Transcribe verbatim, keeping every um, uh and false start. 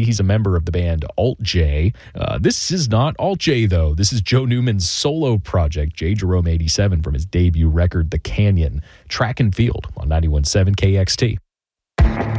He's a member of the band Alt J. Uh, this is not Alt J, though. This is Joe Newman's solo project, J. Jerome eighty-seven, from his debut record, The Canyon. Track and Field on ninety-one point seven K X T.